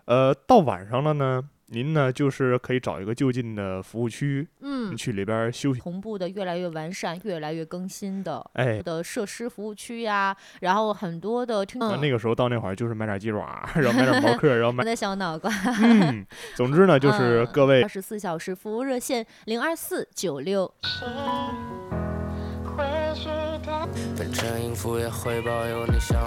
到晚上了呢，您呢就是可以找一个就近的服务区，你去里边休息。 同步的越来越完善，越来越更新的哎， 的设施服务区呀，然后很多的那个时候到那会儿就是买点鸡爪，然后买点毛嗑，然后买的小脑瓜。 总之呢就是各位 24小时服务热线02496。 反正音符也会保有你想